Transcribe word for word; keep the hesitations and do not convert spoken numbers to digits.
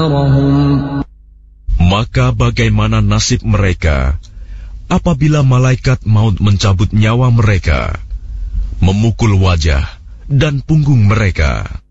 أعمارهم. Maka bagaimana nasib mereka apabila malaikat maut mencabut nyawa mereka, memukul wajah dan punggung mereka?